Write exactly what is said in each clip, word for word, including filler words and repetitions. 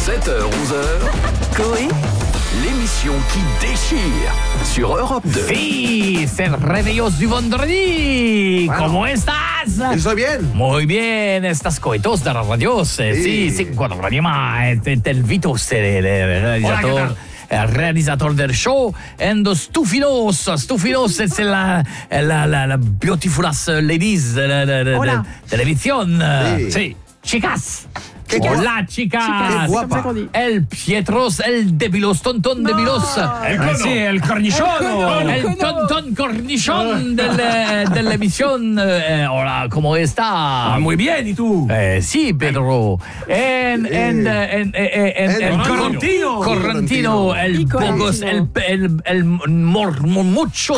sept heures onze heures, Coé, l'émission qui déchire sur Europe deux. Sí, c'est el Réveillos du vendredi. Bueno. ¿Cómo estás? Estoy bien. Muy bien, estás coitos de los radios. Sí, sí, sí cuando venimos del Vitos, el, el realizador. El realizador del show, and the Stufidos. Stufidos, c'est la, la, la, la beautiful ladies de la de, de, de, televisión. Sí. Sí, chicas. ¿Qué Hola, chicas. Qué guapa. El Pietros, el Debilos, tontón Debilos. El cono. Sí, el cornichón. El tontón cornichón de la, de la emisión. Eh, hola, ¿cómo está? Ah, muy bien, ¿y tú? Eh, sí, Pedro. En, en, en, en, en, El Correntino. Correntino, el Bogos, el, el, el mor, mucho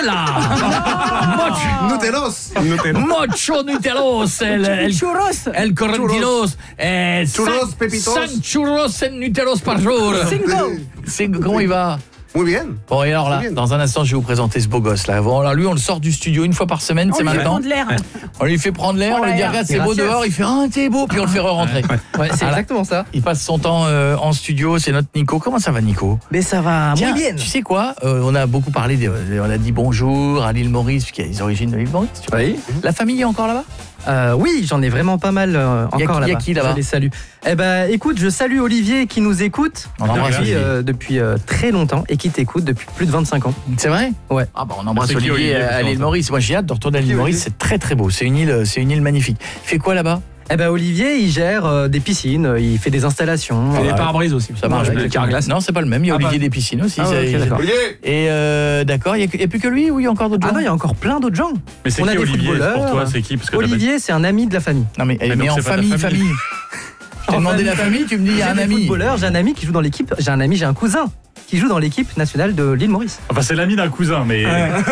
Nutella. Mucho, Nutelos. mucho Nutelos. El, el Churros. El Correntinos. Eh, Churros, cinq- Pepitos. cinq churros en Nutelos par jour. Cinco. Cinq- Comment il va? Muy bien. Bon, et alors là, Très bien. dans un instant, je vais vous présenter ce beau gosse là. Bon, alors lui, on le sort du studio une fois par semaine, c'est On lui fait maintenant. prendre l'air. On lui fait prendre l'air, Oh, on lui dit l'air. regarde, c'est beau Gracias. dehors, il fait ah, t'es beau, puis on le fait re-rentrer. Ouais, c'est Voilà. exactement ça. Il passe son temps euh, en studio, c'est notre Nico. Comment ça va, Nico? Mais ça va Tiens, muy bien. tu sais quoi? Euh, On a beaucoup parlé, de- on a dit bonjour à l'île Maurice, parce qu'il y a les origines de l'île Maurice. Tu vois. Oui. La famille est encore là-bas? Euh, oui, j'en ai vraiment pas mal euh, Y a encore qui- y a là-bas. qui là-bas Je les salue. Eh ben, écoute, je salue Olivier qui nous écoute On embrasse depuis, Olivier. euh, depuis euh, très longtemps et qui t'écoute depuis plus de vingt-cinq ans. C'est vrai? Ouais. Ah bah on embrasse C'est qui, Olivier, Olivier, à l'île putain, Maurice. Moi j'ai hâte de retourner à l'île Qui, Maurice, Olivier c'est très très beau. C'est une île, c'est une île magnifique. Il fait quoi là-bas? Eh ben, Olivier, il gère euh, des piscines, euh, il fait des installations. Et euh, les pare-brises aussi. Ça marche Ouais, bien. le carglass. Non, c'est pas le même. Il y a Ah, Olivier bah. des piscines aussi. Ah, ça- ok, il- d'accord. Olivier. Et euh, d'accord, il n'y a, a plus que lui ou il y a encore d'autres Ah gens? non, il y a encore plein d'autres gens. Mais c'est On a qui des Olivier footballeurs. pour toi? C'est qui? Parce que t'as Olivier, c'est un ami de la famille. Non, mais, Mais mais donc, en c'est pas ta famille, famille. famille. Je t'ai En demandé famille, la famille, tu me dis il y a J'ai un des ami. footballeurs, j'ai un ami qui joue dans l'équipe. J'ai un ami, j'ai un cousin qui joue dans l'équipe nationale de l'île Maurice. Enfin, c'est l'ami d'un cousin, mais.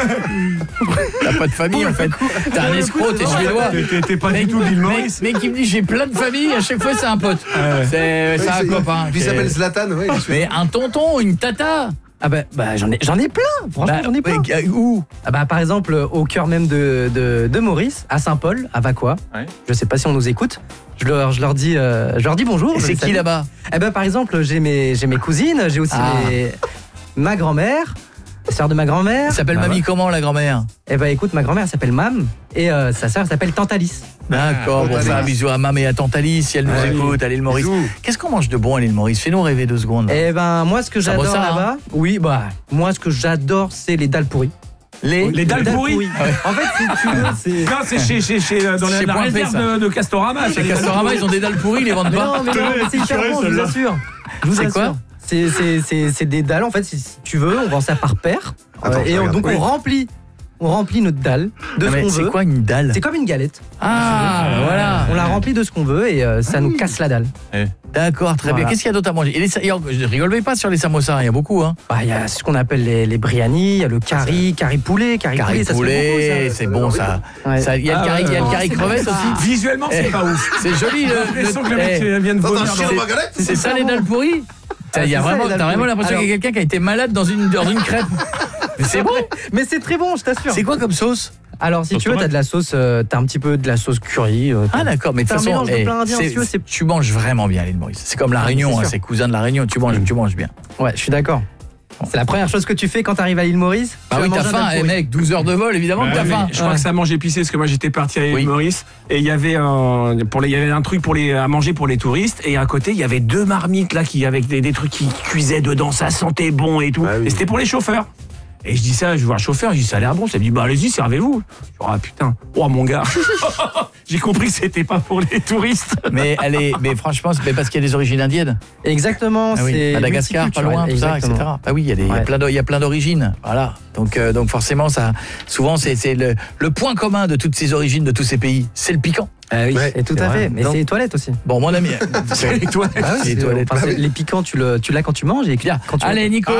T'as pas de famille en fait. T'es un escroc, t'es suédois. T'es- T'es pas Mec, du tout l'île mec, Maurice. mec qui me dit j'ai plein de familles, à chaque fois c'est un pote. C'est c'est un copain. Puis il C'est- s'appelle Zlatan. Ouais, il se fait- Mais un tonton, une tata. Ah bah, bah j'en ai, j'en ai plein. Franchement, Bah, j'en ai plein. mais, euh, où? Ah bah, par exemple, au cœur même de, de, de Maurice, à Saint-Paul, à Vacois. Ouais. Je sais pas si on nous écoute. Je leur, je leur, dis, euh, je leur dis bonjour. Et je c'est les qui salue. là-bas? Eh ben, par exemple, j'ai mes, j'ai mes cousines, j'ai aussi Ah. mes- ma grand-mère, la sœur de ma grand-mère. Elle s'appelle Bah, mamie comment la grand-mère? Eh ben écoute, ma grand-mère s'appelle Mam et euh, sa sœur s'appelle Tante Alice. D'accord, bon, Tante on fait un Alice. bisou à Mam et à Tante Alice si elle nous Ah oui. écoute à l'île Maurice. Bisous. Qu'est-ce qu'on mange de bon à l'île Maurice? Fais-nous rêver deux secondes. Eh ben moi, ce que Ça j'adore vaut ça, hein. là-bas, oui, bah moi, ce que j'adore, c'est les dalles pourries. Les, Les dalles pourries. En fait, si tu veux, c'est. Non, c'est chez, chez, chez, euh, dans la, Chez la Point P, réserve ça. de, de Castorama. Chez Castorama, ils ont des dalles pourries, ils les vendent Mais pas. non, mais non, mais c'est hyper bon, je vous assure. Je vous C'est assure. quoi C'est c'est- c'est- c'est des dalles, en fait, si si tu veux, on vend ça par paire. Attends, Euh, je et on- regarde. donc Oui. on remplit, on remplit notre dalle de Non, ce mais qu'on c'est veut. quoi une dalle? C'est comme une galette. Ah, bah voilà. On la remplit de ce qu'on veut et euh, ça nous casse la dalle. D'accord, très bien. Voilà. Qu'est-ce qu'il y a d'autre à manger? Et les, sa- et je rigole pas sur les samosas, il y a beaucoup. Hein. Bah, il y a ce qu'on appelle les, les briani, il y a le curry, curry poulet, curry, Carré poulet, ça se fait poulet, beaucoup, c'est bon ça. Ouais. Ça, Il y a le Ah, carré, il y a le ouais, carré ouais. crevette aussi. Visuellement, c'est Eh, pas ouf. C'est joli. J'ai Le, l'impression que le le- mec eh, vient de Attends, vomir. chien dans- de ma galette. c'est ça les dalles pourries? Ah, Il y a c'est ça, vraiment, les dalles t'as vraiment pourries. l'impression qu'il y a Alors- quelqu'un qui a été malade dans une, dans une crêpe. Mais c'est bon. Mais c'est très bon, je t'assure. C'est quoi comme sauce? Alors, si Sauce tu veux, tomate. t'as de la sauce, euh, t'as un petit peu de la sauce curry. euh, Ah d'accord, mais de C'est toute un façon, mélange de eh, plein d'Indiens, c'est- si tu veux, c'est- tu manges vraiment bien à l'île Maurice. C'est comme la Ah, Réunion, c'est hein, sûr. c'est cousin de la Réunion. Tu manges, tu manges bien. Ouais, je suis d'accord. C'est la première chose que tu fais quand t'arrives à l'île Maurice. Bah tu oui, vas t'as manger un faim, dalle eh pourrie. mec, douze heures de vol, évidemment que Ouais, t'as mais faim. je crois Ouais. que ça mange épicé parce que moi j'étais parti à l'île Oui. Maurice et il y avait un pour les il y avait un truc pour les à manger pour les touristes et à côté il y avait deux marmites là qui avec des, des trucs qui cuisaient dedans, ça sentait bon et tout. Ah oui. Et c'était pour les chauffeurs. Et je dis ça, je vois le chauffeur, je dis ça a l'air bon, ça me dit bah allez-y, servez-vous. Je dis, ah putain, oh mon gars. J'ai compris que c'était pas pour les touristes. Mais elle est, mais franchement, c'est parce qu'il y a des origines indiennes. Exactement, Ah oui, c'est Madagascar, pas loin, tout ça, et multiculturel, cetera. Ah oui, il y a, des- il y a Ouais. plein de- il y a plein d'origines, voilà. Donc, euh, donc forcément, ça, souvent, c'est c'est le, le point commun de toutes ces origines, de tous ces pays, c'est le piquant. Ah oui, Ouais, et tout c'est à vrai. fait. Mais Donc- c'est les toilettes aussi. Bon, mon ami, C'est les toilettes. Ah oui, c'est les c'est- toilettes. enfin, Ah c'est- oui. les piquants, tu, le, tu l'as quand tu manges et Bien. quand tu Allez, Nico,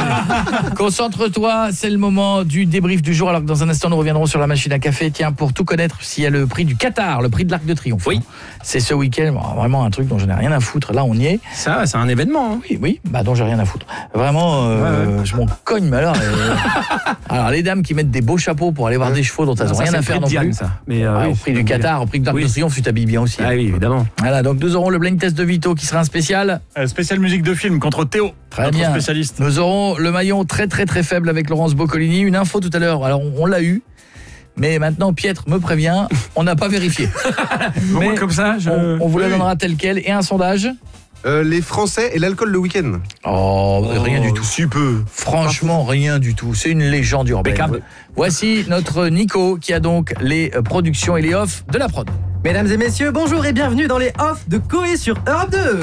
concentre-toi. C'est le moment du débrief du jour. Alors que dans un instant, nous reviendrons sur la machine à café. Tiens, pour tout connaître, s'il y a le prix du Qatar, le prix de l'Arc de Triomphe. Oui. C'est ce week-end. Bon, vraiment un truc dont je n'ai rien à foutre. Là, on y est. Ça, c'est un événement. hein. Oui, oui, bah dont j'ai rien à foutre. Vraiment, euh, je m'en cogne, mais alors. euh, alors, les dames qui mettent des beaux chapeaux pour aller voir des chevaux dont elles n'ont Ça, rien c'est à le faire prix non de Diane, plus. ça. Mais, euh, Ah, oui, au prix c'est du bien. Qatar, au prix de l'Arc oui. de Triomphe, tu t'habilles bien aussi. Ah oui, évidemment. Voilà, donc nous aurons le blind test de Vito qui sera un spécial. Euh, spécial musique de film contre Théo, Très notre bien. spécialiste. Nous aurons le maillon très très très faible avec Laurence Boccolini. Une info tout à l'heure, alors on, on l'a eu. Mais maintenant, Pietre me prévient, on n'a pas vérifié. Moi, Mais comme ça, je... on, on vous la Oui. donnera tel quel. Et un sondage. Euh, les Français et l'alcool le week-end. Oh, rien du tout. Si peu. Franchement, rien du tout. C'est une légende urbaine. Impeccable. Voici notre Nico qui a donc les euh, productions et les offs de la prod. Mesdames et messieurs, bonjour et bienvenue dans les offs de Coé sur Europe deux.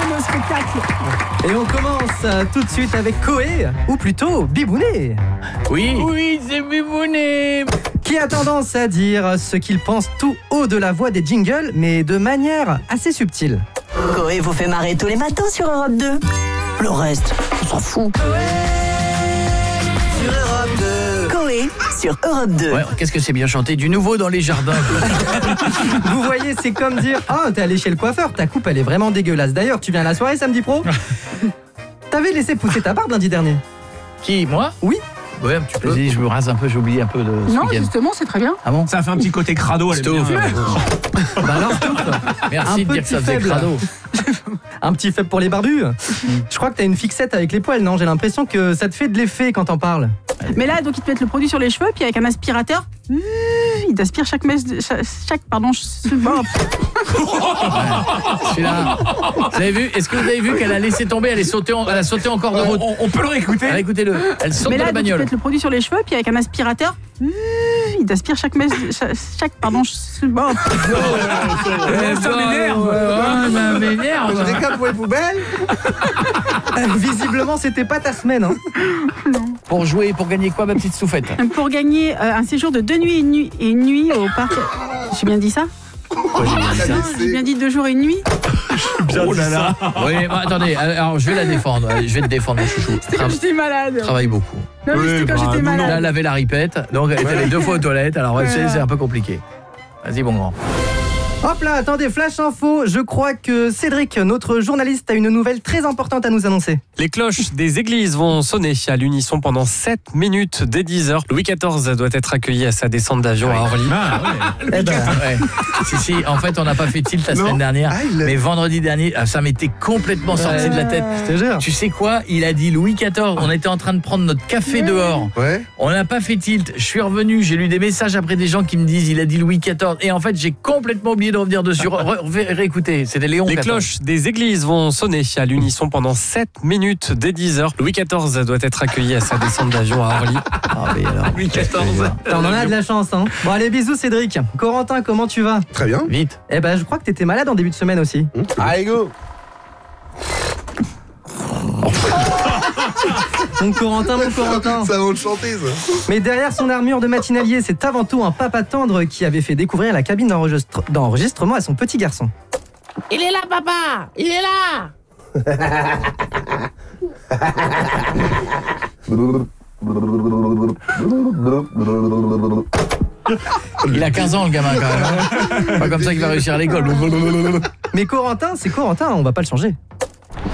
Et on commence euh, tout de suite avec Coé, ou plutôt Bibounet, Oui. Oui, c'est Bibounet. qui a tendance à dire ce qu'il pense tout haut de la voix des jingles, mais de manière assez subtile. Coé vous fait marrer tous les matins sur Europe deux. Le reste, on s'en fout. Sur Europe deux. Coé sur Europe deux. Ouais, qu'est-ce que c'est bien chanté. Du nouveau dans les jardins. Vous voyez, c'est comme dire « Ah, t'es allé chez le coiffeur, ta coupe elle est vraiment dégueulasse. D'ailleurs, tu viens à la soirée samedi pro ?» T'avais laissé pousser ta barbe lundi dernier. Qui, moi? Oui. Ouais, un petit peu. Je me rase un peu, j'ai oublié un peu de ce Non, week-end. justement, c'est très bien. Ah bon? Ça a fait un petit côté crado. Elle est Stouff. bien. Bah alors, Stouff, Merci Un de dire que ça petit faisait faible. crado. un petit faible pour les barbus. Je crois que t'as une fixette avec les poils, non? J'ai l'impression que ça te fait de l'effet quand t'en parles. Mais là, donc, ils te mettent le produit sur les cheveux, puis avec un aspirateur, euh, il t'aspire chaque mèche, de- chaque, chaque- pardon, je- bon, Celui-là. Vous avez vu? Est-ce que vous avez vu qu'elle a laissé tomber? Elle est sautée, en- elle a sauté encore de route. On, on peut le réécouter. Allez, écoutez-le. Elle saute mais de là, la donc, ils te bagnole. mettent le produit sur les cheveux, puis avec un aspirateur, euh, il t'aspire chaque mèche, de- chaque, chaque- pardon, je- bon, Eh, ça bon, m'énerve. ouais, ouais, ça m'énerve. Je décale pour les poubelles. Euh, Visiblement, c'était pas ta semaine. Hein. Pour jouer, pour gagner quoi, ma petite souffette? pour gagner euh, un séjour de deux nuits et une nuit, et une nuit au parc. J'ai bien dit ça? Non, j'ai bien dit deux jours et une nuit. Oh là là. Oui, bah, attendez, alors je vais la défendre. Je vais te défendre, mon chouchou. Quand j'étais malade. Travaille beaucoup. Non, mais c'était quand bah, j'étais nous, malade. Elle a lavé la ripette, donc elle est allée deux fois aux toilettes, alors ouais, c'est c'est un peu compliqué. Vas-y, bon grand. Hop là, attendez, flash info. Je crois que Cédric, notre journaliste, a une nouvelle très importante à nous annoncer. Les cloches des églises vont sonner à l'unisson pendant sept minutes dès dix heures. Louis quatorze doit être accueilli à sa descente d'avion à Orly. Ah, ouais. Eh ben, Ouais. Si, si, en fait, on n'a pas fait tilt la Non. semaine dernière, Ah, il l'a- mais vendredi dernier, ah, ça m'était complètement sorti de la tête. je te jure. Tu sais quoi? Il a dit Louis quatorze. On était en train de prendre notre café dehors. Ouais. On n'a pas fait tilt. Je suis revenu, j'ai lu des messages après des gens qui me disent il a dit Louis quatorze. Et en fait, j'ai complètement oublié de revenir dessus. Re- ré- Réécoutez, c'était Léon Les quatorze. cloches des églises vont sonner à l'unisson pendant sept minutes dès dix heures. Louis quatorze doit être accueilli à sa descente d'avion à Orly. Ah, mais alors, Louis quatorze. On en a de la chance, hein. Bon, allez, bisous, Cédric. Corentin, comment tu vas? Très bien. vite. Eh ben, je crois que t'étais malade en début de semaine aussi. Allez, go. Mon Corentin, mon Corentin. Ça va le chanter, ça. Mais derrière son armure de matinalier, c'est avant tout un papa tendre qui avait fait découvrir la cabine d'enregistre- d'enregistrement à son petit garçon. Il est là, papa! Il est là! Il a quinze ans, le gamin, quand même. Pas comme ça qu'il va réussir à l'école. Mais Corentin, c'est Corentin, on va pas le changer.